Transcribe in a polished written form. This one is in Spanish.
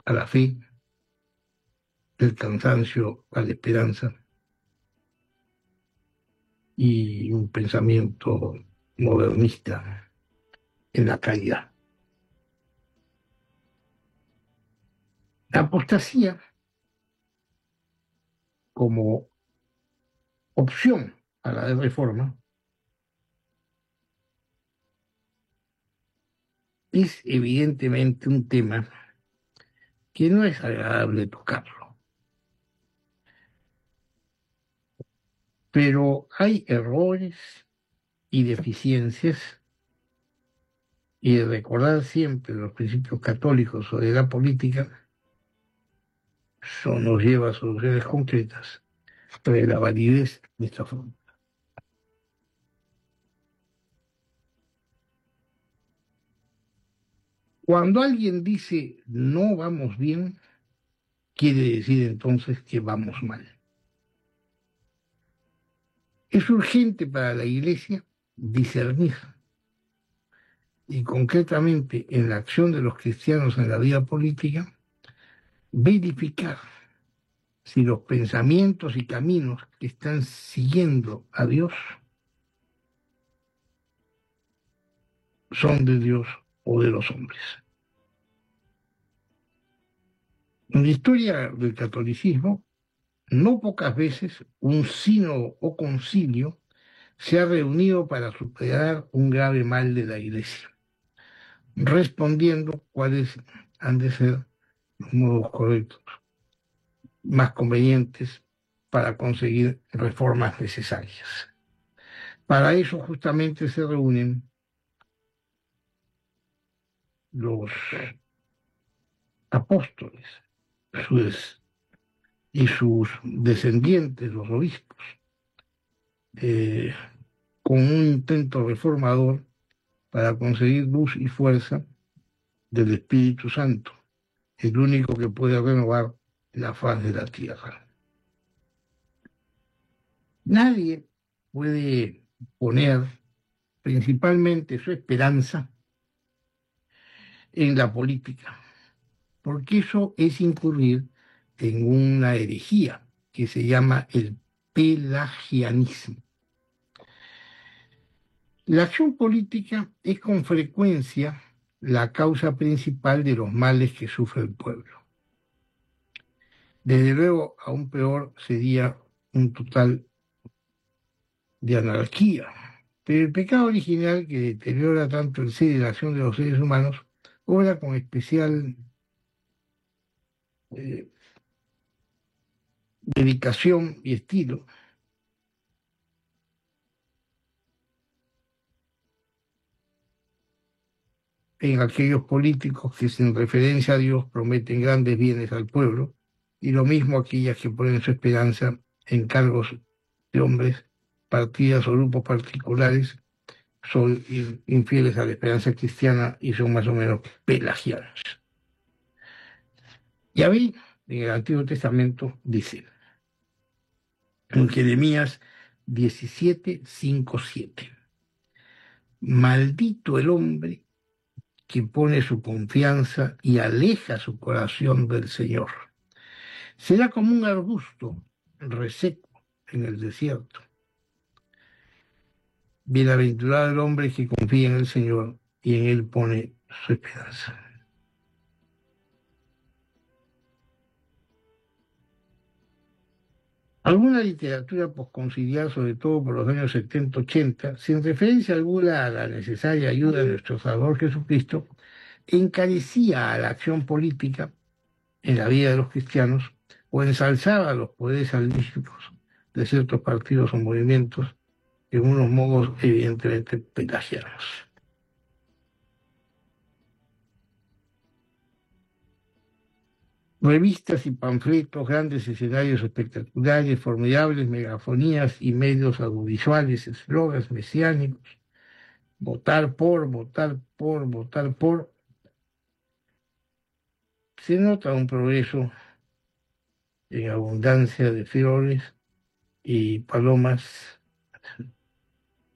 a la fe, el cansancio a la esperanza y un pensamiento modernista en la caridad. La apostasía como opción a la reforma es evidentemente un tema que no es agradable tocarlo, pero hay errores y deficiencias y recordar siempre los principios católicos sobre la política, eso nos lleva a soluciones concretas sobre la validez de esta forma. Cuando alguien dice no vamos bien, quiere decir entonces que vamos mal. Es urgente para la Iglesia discernir y concretamente en la acción de los cristianos en la vida política, verificar si los pensamientos y caminos que están siguiendo a Dios son de Dios o de los hombres. En la historia del catolicismo, no pocas veces un sínodo o concilio se ha reunido para superar un grave mal de la Iglesia, respondiendo cuáles han de ser los modos correctos, más convenientes para conseguir reformas necesarias. Para eso justamente se reúnen los apóstoles y sus descendientes, los obispos, eh, con un intento reformador para conseguir luz y fuerza del Espíritu Santo, el único que puede renovar la faz de la tierra. Nadie puede poner principalmente su esperanza en la política, porque eso es incurrir en una herejía que se llama el pelagianismo. La acción política es con frecuencia la causa principal de los males que sufre el pueblo. Desde luego, aún peor sería un total de anarquía. Pero el pecado original que deteriora tanto el ser y la acción de los seres humanos obra con especial eh, dedicación y estilo en aquellos políticos que sin referencia a Dios prometen grandes bienes al pueblo, y lo mismo aquellas que ponen su esperanza en cargos de hombres, partidas o grupos particulares, son infieles a la esperanza cristiana y son más o menos pelagianos. Yahvé, en el Antiguo Testamento, dice, en Jeremías 17:5-7, maldito el hombre que pone su confianza y aleja su corazón del Señor. Será como un arbusto reseco en el desierto. Bienaventurado el hombre que confía en el Señor y en Él pone su esperanza. Alguna literatura posconciliar, sobre todo por los años 70-80, sin referencia alguna a la necesaria ayuda de nuestro Salvador Jesucristo, encarecía a la acción política en la vida de los cristianos o ensalzaba los poderes salvíficos de ciertos partidos o movimientos en unos modos evidentemente pelagianos. Revistas y panfletos, grandes escenarios espectaculares, formidables megafonías y medios audiovisuales, eslogans mesiánicos, votar por, votar por, votar por. Se nota un progreso en abundancia de flores y palomas